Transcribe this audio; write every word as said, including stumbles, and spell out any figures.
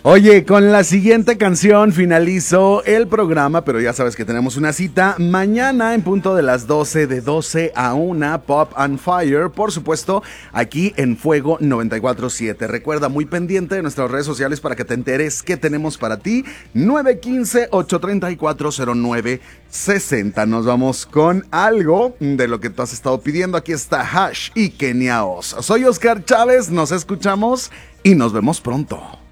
Oye, con la siguiente canción finalizo el programa, pero ya sabes que tenemos una cita mañana en punto de las doce, de doce a una, Pop and Fire, por supuesto, aquí en Fuego noventa y cuatro punto siete. Recuerda, muy pendiente de nuestras redes sociales para que te enteres qué tenemos para ti. nueve uno cinco, ocho tres cuatro, cero nueve seis cero. Nos vamos con algo de lo que tú has estado pidiendo. Aquí está Hash y Kenia Oz. Soy Oscar Chávez, nos escuchamos y nos vemos pronto.